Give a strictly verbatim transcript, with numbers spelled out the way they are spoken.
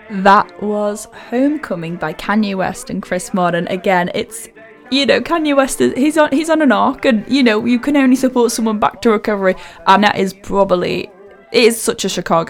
That was Homecoming by Kanye West and Chris Martin. Again, it's, you know, Kanye West, is, he's on he's on an arc, and, you know, you can only support someone back to recovery, and that is probably, it is such a Chicago